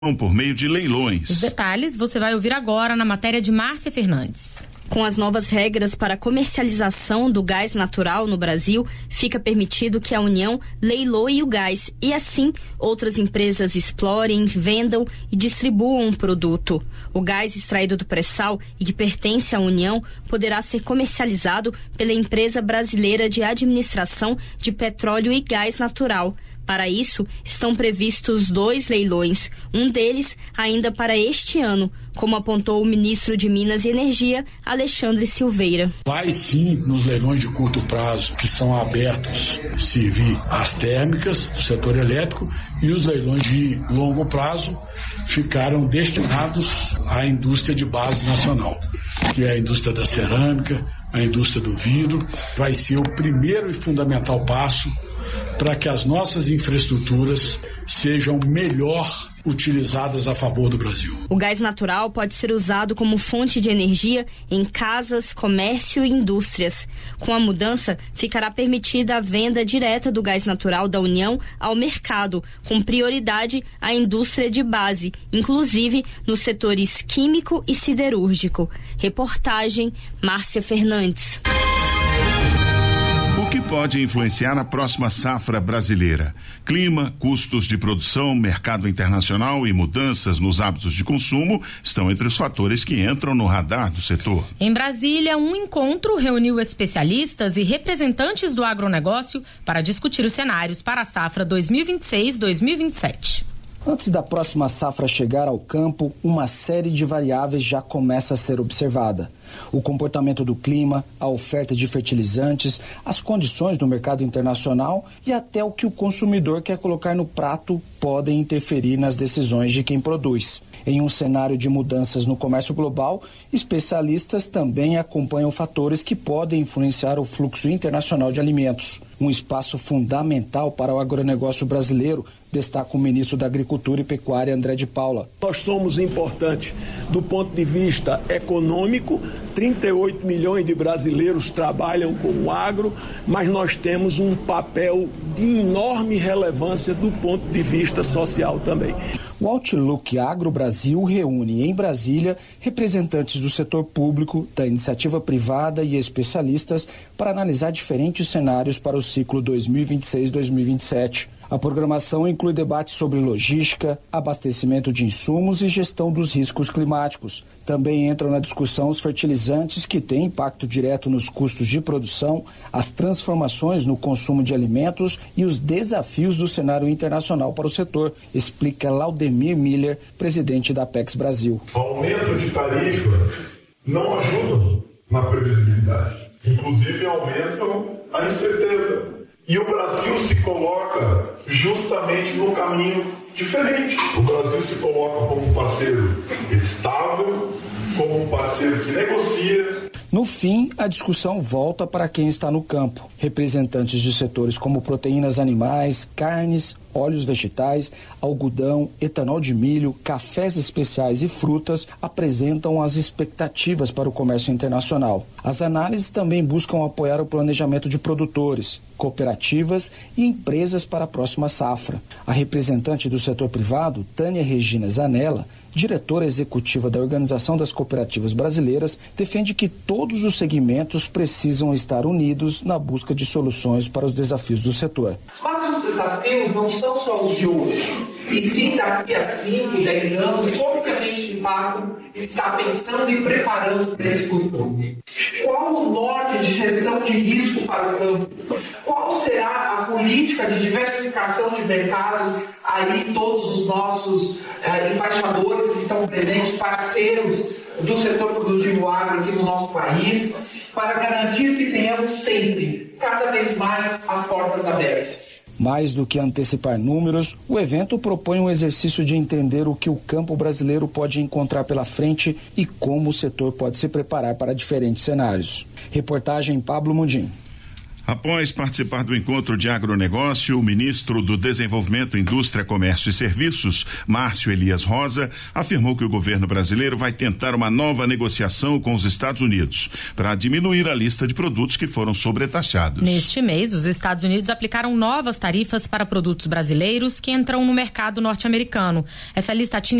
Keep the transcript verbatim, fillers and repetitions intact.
por meio de leilões. Os detalhes você vai ouvir agora na matéria de Márcia Fernandes. Com as novas regras para a comercialização do gás natural no Brasil, fica permitido que a União leiloe o gás e, assim, outras empresas explorem, vendam e distribuam o produto. O gás extraído do pré-sal e que pertence à União poderá ser comercializado pela Empresa Brasileira de Administração de Petróleo e Gás Natural. Para isso, estão previstos dois leilões, um deles ainda para este ano, como apontou o ministro de Minas e Energia, Alexandre Silveira. Vai sim nos leilões de curto prazo, que são abertos, servir as térmicas do setor elétrico, e os leilões de longo prazo ficaram destinados à indústria de base nacional, que é a indústria da cerâmica, a indústria do vidro. Vai ser o primeiro e fundamental passo para que as nossas infraestruturas sejam melhor utilizadas a favor do Brasil. O gás natural pode ser usado como fonte de energia em casas, comércio e indústrias. Com a mudança, ficará permitida a venda direta do gás natural da União ao mercado, com prioridade à indústria de base, inclusive nos setores químico e siderúrgico. Reportagem Márcia Fernandes. O que pode influenciar a próxima safra brasileira? Clima, custos de produção, mercado internacional e mudanças nos hábitos de consumo estão entre os fatores que entram no radar do setor. Em Brasília, um encontro reuniu especialistas e representantes do agronegócio para discutir os cenários para a safra dois mil e vinte e seis dois mil e vinte e sete. Antes da próxima safra chegar ao campo, uma série de variáveis já começa a ser observada. O comportamento do clima, a oferta de fertilizantes, as condições do mercado internacional e até o que o consumidor quer colocar no prato podem interferir nas decisões de quem produz. Em um cenário de mudanças no comércio global, especialistas também acompanham fatores que podem influenciar o fluxo internacional de alimentos. Um espaço fundamental para o agronegócio brasileiro, destaca o ministro da Agricultura e Pecuária, André de Paula. Nós somos importantes do ponto de vista econômico, trinta e oito milhões de brasileiros trabalham com o agro, mas nós temos um papel de enorme relevância do ponto de vista social também. O Outlook Agro Brasil reúne em Brasília representantes do setor público, da iniciativa privada e especialistas para analisar diferentes cenários para o ciclo dois mil e vinte e seis dois mil e vinte e sete. A programação inclui debates sobre logística, abastecimento de insumos e gestão dos riscos climáticos. Também entram na discussão os fertilizantes que têm impacto direto nos custos de produção, as transformações no consumo de alimentos e os desafios do cenário internacional para o setor, explica Laudemir Miller, presidente da Apex Brasil. O aumento de tarifa não ajuda na previsibilidade. Inclusive aumentam a incerteza. E o Brasil se coloca justamente no caminho diferente. O Brasil se coloca como um parceiro estável, como um parceiro que negocia. No fim, a discussão volta para quem está no campo. Representantes de setores como proteínas animais, carnes, óleos vegetais, algodão, etanol de milho, cafés especiais e frutas apresentam as expectativas para o comércio internacional. As análises também buscam apoiar o planejamento de produtores, cooperativas e empresas para a próxima safra. A representante do setor privado, Tânia Regina Zanella, diretora executiva da Organização das Cooperativas Brasileiras, defende que todos os segmentos precisam estar unidos na busca de soluções para os desafios do setor. Mas os desafios não são só os de hoje, e sim daqui a cinco, dez anos, como que a gente, de fato, está pensando e preparando para esse futuro? Qual o norte de gestão de risco para o campo? Qual será a política de diversificação de mercados? Aí todos os nossos eh, embaixadores que estão presentes, parceiros do setor produtivo agro aqui no nosso país, para garantir que tenhamos sempre, cada vez mais, as portas abertas. Mais do que antecipar números, o evento propõe um exercício de entender o que o campo brasileiro pode encontrar pela frente e como o setor pode se preparar para diferentes cenários. Reportagem Pablo Mundim. Após participar do encontro de agronegócio, o ministro do Desenvolvimento, Indústria, Comércio e Serviços, Márcio Elias Rosa, afirmou que o governo brasileiro vai tentar uma nova negociação com os Estados Unidos para diminuir a lista de produtos que foram sobretaxados. Neste mês, os Estados Unidos aplicaram novas tarifas para produtos brasileiros que entram no mercado norte-americano. Essa lista atinge